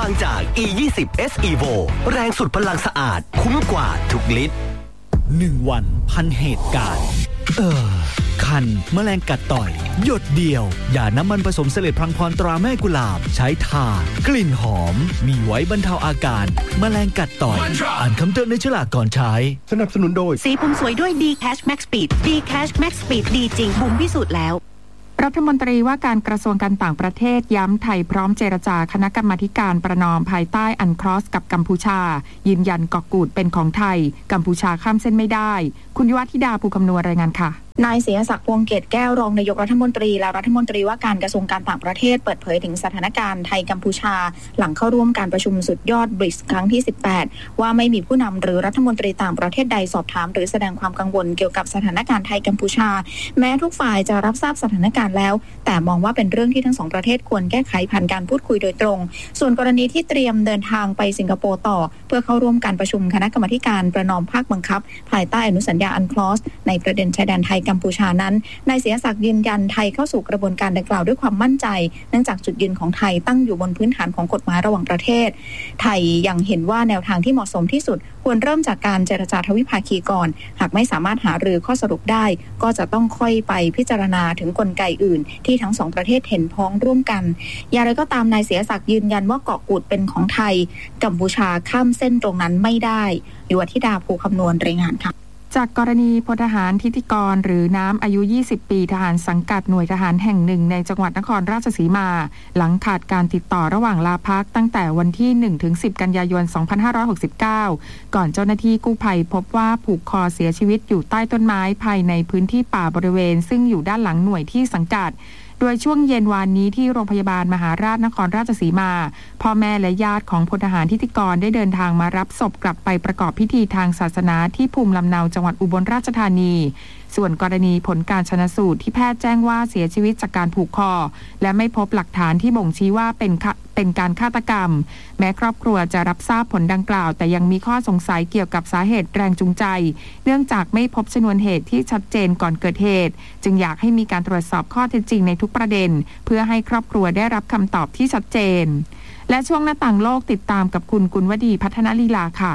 งจาก E20 S Evo แรงสุดพลังสะอาดคุ้มกว่าทุกลิตร 1 วันพันเหตุการณ์คันแมลงกัดต่อยหยดเดียวอย่าน้ำมันผสมเสลดพลังพรตราแม่กุหลาบใช้ทากลิ่นหอมมีไว้บรรเทาอาการแมลงกัดต่อยอ่านคำเตือนในฉลากก่อนใช้สนับสนุนโดยสีผมสวยด้วย D-Cash Max Speed D-Cash Max Speed ดีจริงบุ๋มพิสูจน์แล้วรัฐมนตรีว่าการกระทรวงการต่างประเทศย้ำไทยพร้อมเจรจาคณะกรรมาธิการประนอมภายใต้อันครอสกับกัมพูชายืนยันเกาะกูดเป็นของไทยกัมพูชาข้ามเส้นไม่ได้คุณยุวธิดาภูคำนวณรายงานค่ะนายเสียศักดิ์ พวงเกตแก้วรองนายกรัฐมนตรีและรัฐมนตรีว่าการกระทรวงการต่างประเทศเปิดเผยถึงสถานการณ์ไทยกัมพูชาหลังเข้าร่วมการประชุมสุดยอด BRICS ครั้งที่ 18 ว่าไม่มีผู้นำหรือรัฐมนตรีต่างประเทศใดสอบถามหรือแสดงความกังวลเกี่ยวกับสถานการณ์ไทยกัมพูชาแม้ทุกฝ่ายจะรับทราบสถานการณ์แล้วแต่มองว่าเป็นเรื่องที่ทั้งสองประเทศควรแก้ไขผ่านการพูดคุยโดยตรงส่วนกรณีที่เตรียมเดินทางไปสิงคโปร์ต่อเพื่อเข้าร่วมการประชุมคณะกรรมาธิการประนอมภาคบังคับภายใต้อนุสัญญาอันคลอสในประเด็นชายแดนไทยกัมพูชานั้นนายเสียศักดิ์ยืนยันไทยเข้าสู่กระบวนการดังกล่าวด้วยความมั่นใจเนื่องจากจุดยืนของไทยตั้งอยู่บนพื้นฐานของกฎหมายระหว่างประเทศไทยยังเห็นว่าแนวทางที่เหมาะสมที่สุดควรเริ่มจากการเจรจาทวิภาคีก่อนหากไม่สามารถหารือข้อสรุปได้ก็จะต้องค่อยไปพิจารณาถึงกลไกอื่นที่ทั้งสองประเทศเห็นพ้องร่วมกันอย่างไรก็ตามนายเสียศักดิ์ยืนยันว่าเกาะกูดเป็นของไทยกัมพูชาข้ามเส้นตรงนั้นไม่ได้ยุวธิดาภูคำนวณรายงานค่ะจากกรณีพลทหารทิติกรหรือน้ำอายุ20ปีทหารสังกัดหน่วยทหารแห่งหนึ่งในจังหวัดนครราชสีมาหลังขาดการติดต่อระหว่างลาพักตั้งแต่วันที่ 1-10 กันยายน 2569 ก่อนเจ้าหน้าที่กู้ภัยพบว่าผูกคอเสียชีวิตอยู่ใต้ต้นไม้ภายในพื้นที่ป่าบริเวณซึ่งอยู่ด้านหลังหน่วยที่สังกัดโดยช่วงเย็นวานนี้ที่โรงพยาบาลมหาราชนครราชสีมาพ่อแม่และญาติของพลทหารทิติกรได้เดินทางมารับศพกลับไปประกอบพิธีทางศาสนาที่ภูมิลำเนาจังหวัดอุบลราชธานีส่วนกรณีผลการชันสูตรที่แพทย์แจ้งว่าเสียชีวิตจากการผูกคอและไม่พบหลักฐานที่บ่งชี้ว่าเป็นการฆาตกรรมแม้ครอบครัวจะรับทราบผลดังกล่าวแต่ยังมีข้อสงสัยเกี่ยวกับสาเหตุแรงจูงใจเนื่องจากไม่พบชนวนเหตุที่ชัดเจนก่อนเกิดเหตุจึงอยากให้มีการตรวจสอบข้อเท็จจริงในทุกประเด็นเพื่อให้ครอบครัวได้รับคำตอบที่ชัดเจนและช่วงหน้าต่างโลกติดตามกับคุณกุลวดีพัฒนลีลาค่ะ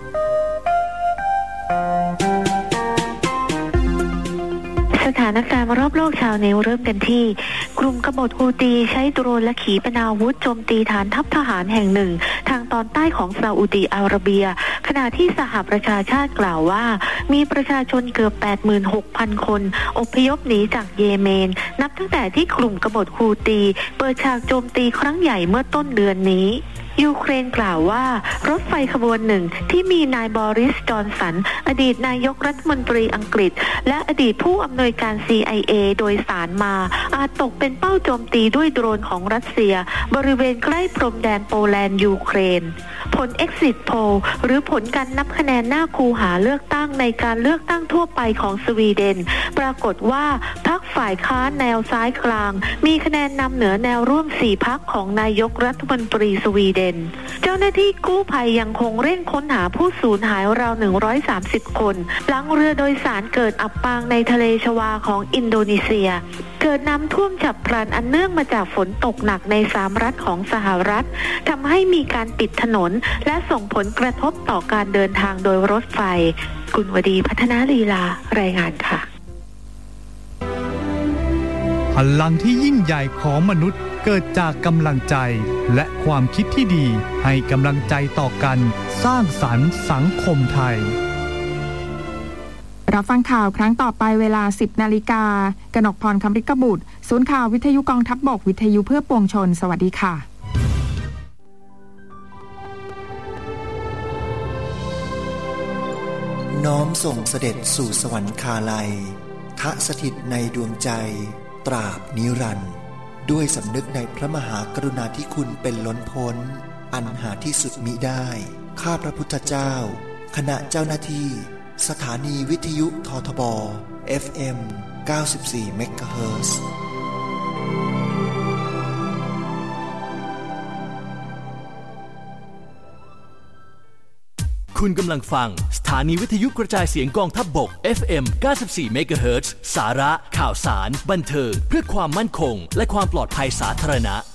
สถานการณ์รอบโลกชาวนิวเริ่มกันที่กลุ่มกบฏฮูตีใช้โดรนและขีปนาวุธโจมตีฐานทัพทหารแห่งหนึ่งทางตอนใต้ของซาอุดิอาระเบียขณะที่สหประชาชาติกล่าวว่ามีประชาชนเกือบ 86,000 คนอพยพหนีจากเยเมนนับตั้งแต่ที่กลุ่มกบฏฮูตีเปิดฉากโจมตีครั้งใหญ่เมื่อต้นเดือนนี้ยูเครนกล่าวว่ารถไฟขบวนหนึ่งที่มีนายบอริส จอนสันอดีตนายกรัฐมนตรีอังกฤษและอดีตผู้อำนวยการ CIA โดยสารมาอาจตกเป็นเป้าโจมตีด้วยโดรนของรัสเซียบริเวณใกล้พรมแดนโปแลนด์ยูเครนผล Exit Poll หรือผลการนับคะแนนหน้าคูหาเลือกตั้งในการเลือกตั้งทั่วไปของสวีเดนปรากฏว่าพรรคฝ่ายค้านแนวซ้ายกลางมีคะแนนนำเหนือแนวร่วม4พรรคของนายกรัฐมนตรีสวีเดนเจ้าหน้าที่กู้ภัยยังคงเร่งค้นหาผู้สูญหายราว130คนหลังเรือโดยสารเกิดอับปางในทะเลชวาของอินโดนีเซียเกิดน้ำท่วมฉับพลันอันเนื่องมาจากฝนตกหนักใน3รัฐของสหรัฐทำให้มีการปิดถนนและส่งผลกระทบต่อการเดินทางโดยรถไฟกุลวดีพัฒนาลีลารายงานค่ะพลังที่ยิ่งใหญ่ของมนุษย์เกิดจากกำลังใจและความคิดที่ดีให้กำลังใจต่อกันสร้างสรรค์สังคมไทยรับฟังข่าวครั้งต่อไปเวลา 10 นาฬิกากนกพร คำฤกบุตรศูนย์ข่าววิทยุกองทัพบกวิทยุเพื่อปวงชนสวัสดีค่ะน้อมส่งเสด็จสู่สวรรคาลัยทสถิตในดวงใจตราบนิรันดร์ด้วยสำนึกในพระมหากรุณาธิคุณเป็นล้นพ้นอันหาที่สุดมิได้ข้าพระพุทธเจ้าคณะเจ้าหน้าที่สถานีวิทยุททบ FM 94 เมกะเฮิรตซ์คุณกำลังฟังสถานีวิทยุกระจายเสียงกองทัพบก FM 94 เมกะเฮิรตซ์สาระข่าวสารบันเทิงเพื่อความมั่นคงและความปลอดภัยสาธารณะ